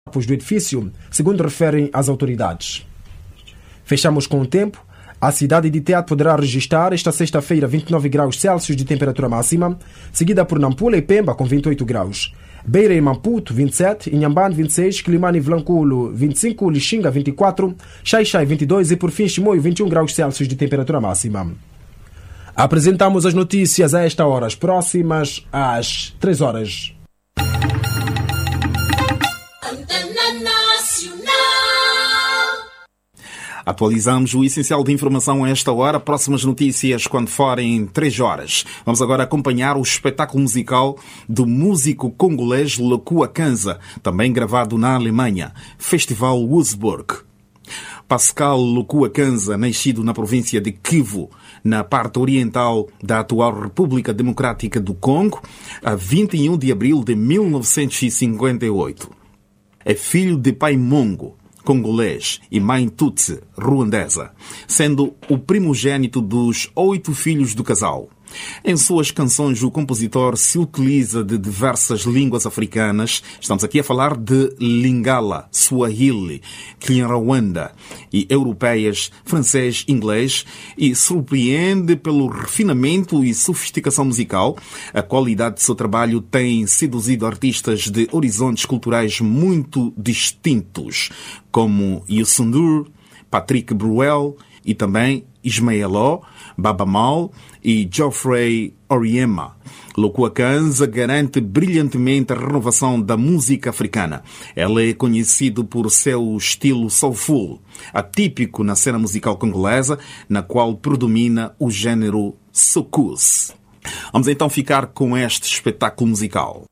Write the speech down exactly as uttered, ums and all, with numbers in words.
do edifício, segundo referem as autoridades. Fechamos com o tempo. A cidade de Teat poderá registrar esta sexta-feira vinte e nove graus Celsius de temperatura máxima, seguida por Nampula e Pemba com vinte e oito graus. Beira e Maputo, vinte e sete, Inhambane, vinte e seis, Quilimane e Vilanculo, vinte e cinco, Lixinga, vinte e quatro, Xai-Xai, vinte e dois e por fim Chimoio, vinte e um graus Celsius de temperatura máxima. Apresentamos as notícias a esta hora, as próximas às três horas. Atualizamos o essencial de informação a esta hora. Próximas notícias quando forem três horas. Vamos agora acompanhar o espetáculo musical do músico congolês Lokua Kanza, também gravado na Alemanha, Festival Wurzburg. Pascal Lokua Kanza, nascido na província de Kivu, na parte oriental da atual República Democrática do Congo, a vinte e um de abril de mil novecentos e cinquenta e oito. É filho de pai mongo, congolês, e mãe tutsi, ruandesa, sendo o primogênito dos oito filhos do casal. Em suas canções, o compositor se utiliza de diversas línguas africanas. Estamos aqui a falar de Lingala, Swahili, Kinyarwanda e europeias, francês, inglês, e surpreende pelo refinamento e sofisticação musical. A qualidade de seu trabalho tem seduzido artistas de horizontes culturais muito distintos, como Youssou N'Dour, Patrick Bruel e também Ismaeló, Baba Mal e Geoffrey Oriema. Lokua Kanza garante brilhantemente a renovação da música africana. Ela é conhecido por seu estilo soulful, atípico na cena musical congolesa, na qual predomina o género soukous. Vamos então ficar com este espetáculo musical.